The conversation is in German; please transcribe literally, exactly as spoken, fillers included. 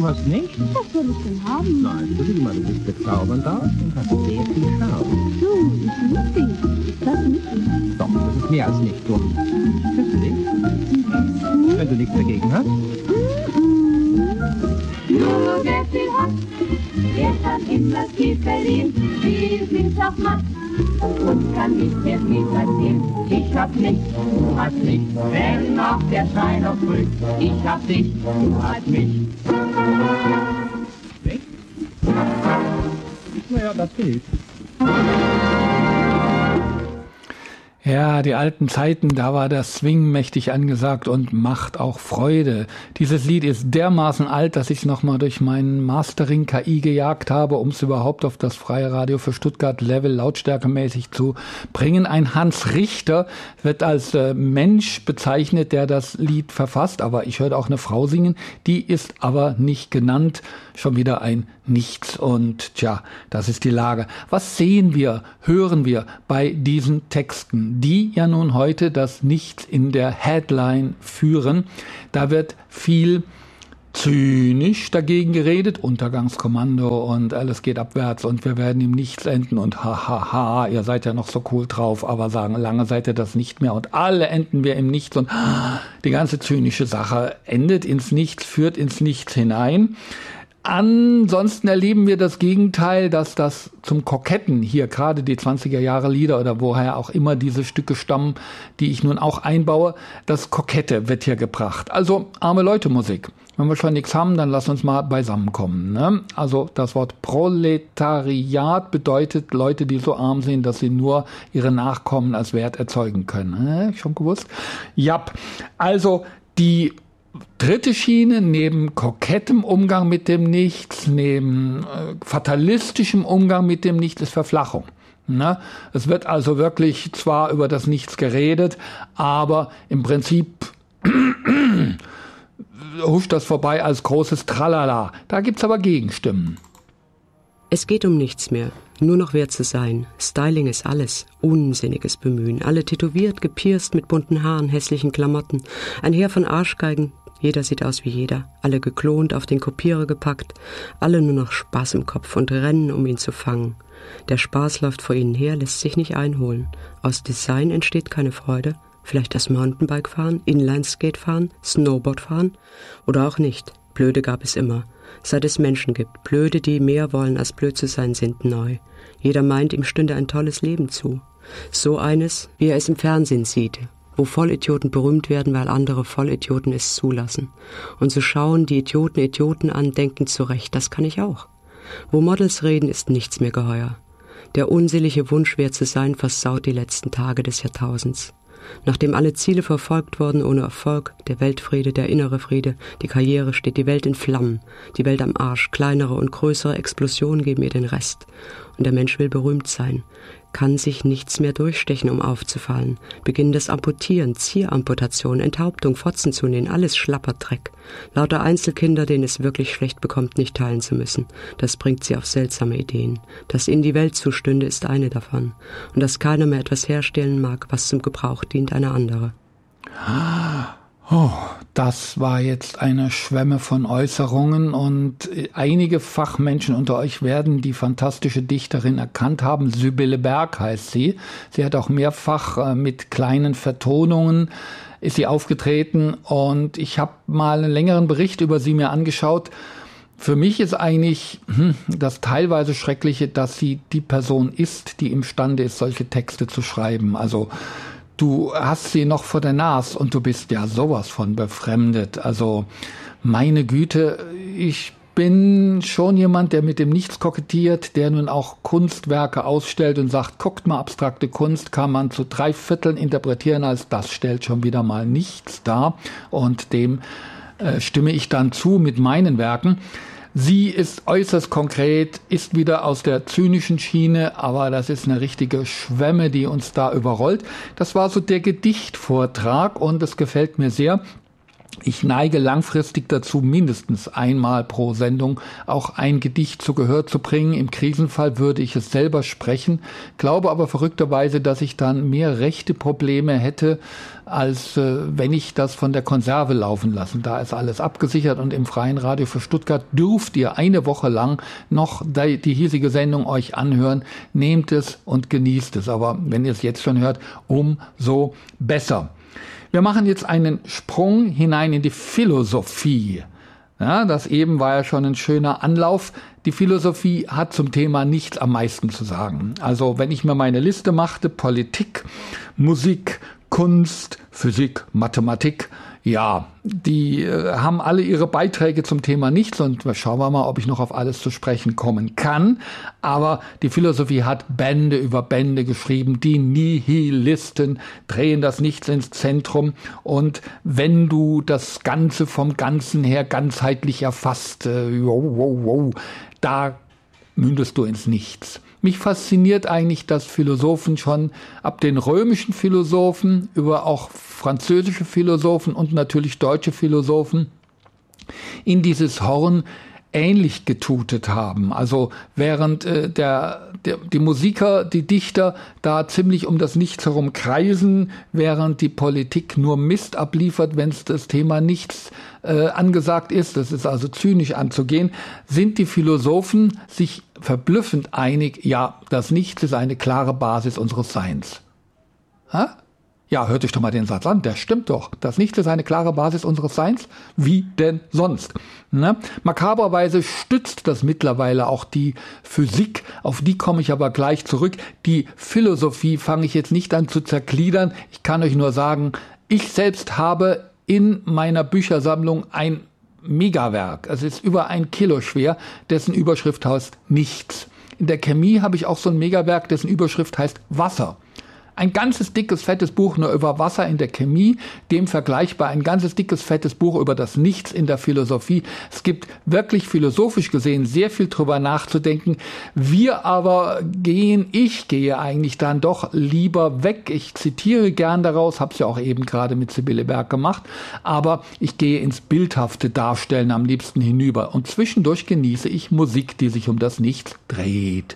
du hast nicht? Was soll ich denn haben? Nein, bitte mal, du bist bezaubernd aus und hast sehr viel Charme. So, ich liebe dich. Ist das nicht? Doch, das ist mehr als nicht dumm. Küsse dich, wenn du nichts dagegen hast. Nur wer viel hat, der kann immer viel verlieren. Wir sind auch matt und kann nicht mehr viel erzählen. Ich hab nichts, du hast nichts, wenn auch der Schein noch trügt. Ich hab dich, du hast mich. Weg? Naja, das hilft. Ja, die alten Zeiten, da war der Swing mächtig angesagt und macht auch Freude. Dieses Lied ist dermaßen alt, dass ich es nochmal durch meinen Mastering-K I gejagt habe, um es überhaupt auf das freie Radio für Stuttgart Level lautstärkemäßig zu bringen. Ein Hans Richter wird als äh, Mensch bezeichnet, der das Lied verfasst, aber ich hörte auch eine Frau singen, die ist aber nicht genannt. Schon wieder ein Nichts und tja, das ist die Lage. Was sehen wir, hören wir bei diesen Texten, die ja nun heute das Nichts in der Headline führen? Da wird viel zynisch dagegen geredet, Untergangskommando und alles geht abwärts und wir werden im Nichts enden und hahaha, ha, ha, ihr seid ja noch so cool drauf, aber sagen, lange seid ihr das nicht mehr und alle enden wir im Nichts und die ganze zynische Sache endet ins Nichts, führt ins Nichts hinein. Ansonsten erleben wir das Gegenteil, dass das zum Koketten hier, gerade die zwanziger Jahre Lieder oder woher auch immer diese Stücke stammen, die ich nun auch einbaue, das Kokette wird hier gebracht. Also arme Leute Musik. Wenn wir schon nichts haben, dann lass uns mal beisammenkommen. Ne? Also das Wort Proletariat bedeutet Leute, die so arm sind, dass sie nur ihre Nachkommen als Wert erzeugen können. Ne? Schon gewusst? Ja, also die dritte Schiene, neben kokettem Umgang mit dem Nichts, neben äh, fatalistischem Umgang mit dem Nichts, ist Verflachung. Ne? Es wird also wirklich zwar über das Nichts geredet, aber im Prinzip huscht das vorbei als großes Tralala. Da gibt's aber Gegenstimmen. Es geht um nichts mehr, nur noch wer zu sein. Styling ist alles, unsinniges Bemühen. Alle tätowiert, gepierst, mit bunten Haaren, hässlichen Klamotten. Ein Heer von Arschgeigen, jeder sieht aus wie jeder. Alle geklont, auf den Kopierer gepackt. Alle nur noch Spaß im Kopf und rennen, um ihn zu fangen. Der Spaß läuft vor ihnen her, lässt sich nicht einholen. Aus Design entsteht keine Freude. Vielleicht das Mountainbike fahren, Inlineskate fahren, Snowboard fahren oder auch nicht. Blöde gab es immer. Seit es Menschen gibt, Blöde, die mehr wollen als blöd zu sein, sind neu. Jeder meint, ihm stünde ein tolles Leben zu. So eines, wie er es im Fernsehen sieht, wo Vollidioten berühmt werden, weil andere Vollidioten es zulassen. Und so schauen die Idioten Idioten an, denken zurecht, das kann ich auch. Wo Models reden, ist nichts mehr geheuer. Der unselige Wunsch, wer zu sein, versaut die letzten Tage des Jahrtausends. Nachdem alle Ziele verfolgt wurden ohne Erfolg, der Weltfriede, der innere Friede, die Karriere, steht die Welt in Flammen, die Welt am Arsch, kleinere und größere Explosionen geben ihr den Rest. Und der Mensch will berühmt sein, kann sich nichts mehr durchstechen, um aufzufallen. Beginnen das Amputieren, Zieramputation, Enthauptung, Fotzen zu nähen, alles Schlapperdreck. Lauter Einzelkinder, denen es wirklich schlecht bekommt, nicht teilen zu müssen. Das bringt sie auf seltsame Ideen. Dass ihnen die Welt zustünde, ist eine davon. Und dass keiner mehr etwas herstellen mag, was zum Gebrauch dient, eine andere. Oh, das war jetzt eine Schwemme von Äußerungen und einige Fachmenschen unter euch werden die fantastische Dichterin erkannt haben. Sibylle Berg heißt sie. Sie hat auch mehrfach mit kleinen Vertonungen ist sie aufgetreten und ich habe mal einen längeren Bericht über sie mir angeschaut. Für mich ist eigentlich hm, das teilweise Schreckliche, dass sie die Person ist, die imstande ist, solche Texte zu schreiben. Also du hast sie noch vor der Nase und du bist ja sowas von befremdet. Also meine Güte, ich bin schon jemand, der mit dem Nichts kokettiert, der nun auch Kunstwerke ausstellt und sagt, guckt mal, abstrakte Kunst kann man zu drei Vierteln interpretieren, als das stellt schon wieder mal nichts dar. Und dem äh, stimme ich dann zu mit meinen Werken. Sie ist äußerst konkret, ist wieder aus der zynischen Schiene, aber das ist eine richtige Schwemme, die uns da überrollt. Das war so der Gedichtvortrag und es gefällt mir sehr. Ich neige langfristig dazu, mindestens einmal pro Sendung auch ein Gedicht zu Gehör zu bringen. Im Krisenfall würde ich es selber sprechen, glaube aber verrückterweise, dass ich dann mehr rechte Probleme hätte, als äh, wenn ich das von der Konserve laufen lassen. Da ist alles abgesichert und im Freien Radio für Stuttgart dürft ihr eine Woche lang noch die, die hiesige Sendung euch anhören. Nehmt es und genießt es. Aber wenn ihr es jetzt schon hört, umso besser. Wir machen jetzt einen Sprung hinein in die Philosophie. Ja, das eben war ja schon ein schöner Anlauf. Die Philosophie hat zum Thema nichts am meisten zu sagen. Also wenn ich mir meine Liste machte, Politik, Musik, Kunst, Physik, Mathematik, ja, die äh, haben alle ihre Beiträge zum Thema nichts und schauen wir mal, ob ich noch auf alles zu sprechen kommen kann. Aber die Philosophie hat Bände über Bände geschrieben. Die Nihilisten drehen das Nichts ins Zentrum. Und wenn du das Ganze vom Ganzen her ganzheitlich erfasst, äh, wow, wow, wow, da mündest du ins Nichts. Mich fasziniert eigentlich, dass Philosophen schon ab den römischen Philosophen über auch französische Philosophen und natürlich deutsche Philosophen in dieses Horn ähnlich getutet haben. Also während äh, der, der die Musiker, die Dichter da ziemlich um das Nichts herum kreisen, während die Politik nur Mist abliefert, wenn es das Thema Nichts äh, angesagt ist, das ist also zynisch anzugehen, sind die Philosophen sich verblüffend einig, ja, das Nichts ist eine klare Basis unseres Seins. Ha? Ja, hört euch doch mal den Satz an, der stimmt doch. Das Nichts ist eine klare Basis unseres Seins. Wie denn sonst? Ne? Makaberweise stützt das mittlerweile auch die Physik, auf die komme ich aber gleich zurück. Die Philosophie fange ich jetzt nicht an zu zergliedern. Ich kann euch nur sagen, ich selbst habe in meiner Büchersammlung ein Megawerk. Es ist über ein Kilo schwer, dessen Überschrift heißt Nichts. In der Chemie habe ich auch so ein Megawerk, dessen Überschrift heißt Wasser. Ein ganzes dickes, fettes Buch nur über Wasser in der Chemie, dem vergleichbar ein ganzes dickes, fettes Buch über das Nichts in der Philosophie. Es gibt wirklich philosophisch gesehen sehr viel drüber nachzudenken. Wir aber gehen, ich gehe eigentlich dann doch lieber weg. Ich zitiere gern daraus, habe es ja auch eben gerade mit Sibylle Berg gemacht, aber ich gehe ins bildhafte Darstellen am liebsten hinüber. Und zwischendurch genieße ich Musik, die sich um das Nichts dreht.